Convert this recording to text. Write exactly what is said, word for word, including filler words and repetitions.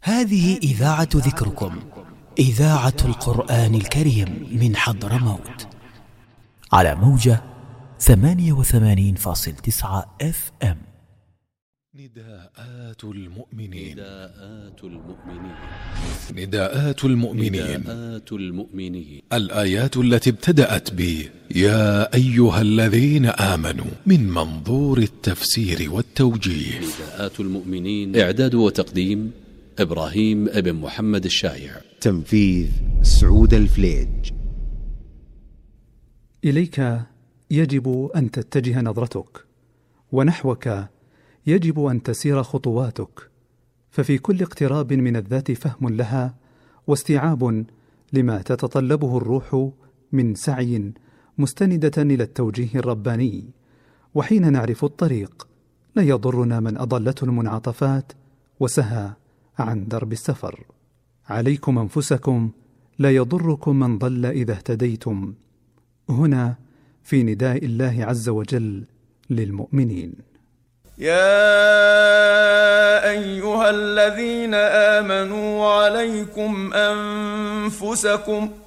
هذه إذاعة ذكركم، إذاعة القرآن الكريم من حضرموت، على موجة ثمانية وثمانين فاصل تسعة اف ام. نداءات المؤمنين نداءات المؤمنين نداءات المؤمنين نداءات المؤمنين الآيات التي ابتدأت ب يا أيها الذين آمنوا من منظور التفسير والتوجيه. نداءات المؤمنين، إعداد وتقديم إبراهيم ابن محمد الشايع، تنفيذ سعود الفليج. إليك يجب أن تتجه نظرتك، ونحوك يجب أن تسير خطواتك، ففي كل اقتراب من الذات فهم لها واستيعاب لما تتطلبه الروح من سعي مستندة إلى التوجيه الرباني. وحين نعرف الطريق لا يضرنا من أضلته المنعطفات وسهى عن درب السفر. عليكم أنفسكم، لا يضركم من ضل إذا اهتديتم. هنا في نداء الله عز وجل للمؤمنين. يا أيها الذين آمنوا عليكم أنفسكم